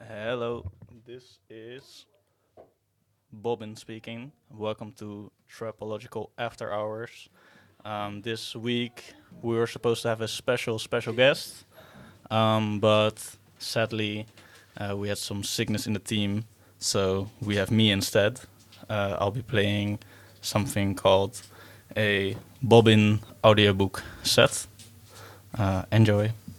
Hello, this is Bobbin speaking. Welcome to Trapological After Hours. This week we were supposed to have a special guest, but sadly we had some sickness in the team, so we have me instead. I'll be playing something called a Bobbin audiobook set. Enjoy.